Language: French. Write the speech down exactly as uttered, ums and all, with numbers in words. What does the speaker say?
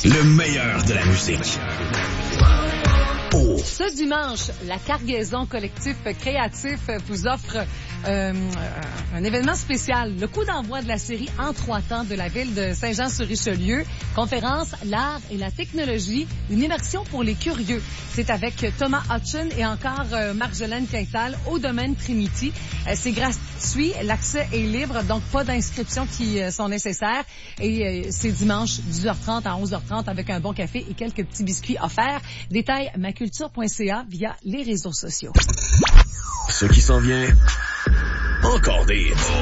Le meilleur de la musique. Oh. Ce dimanche, la Cargaison Collectif Créatif vous offre euh, un événement spécial. Le coup d'envoi de la série En trois temps de la ville de Saint-Jean-sur-Richelieu. Conférence, l'art et la technologie, une immersion pour les curieux. C'est avec Thomas Hutchin et encore euh, Marjolaine Quintal au domaine Trinity. Euh, c'est gratuit, l'accès est libre, donc pas d'inscriptions qui euh, sont nécessaires. Et euh, c'est dimanche, dix heures trente à onze heures trente avec un bon café et quelques petits biscuits offerts. Détails maculture point c a via les réseaux sociaux. Ce qui s'en vient, encore des hits.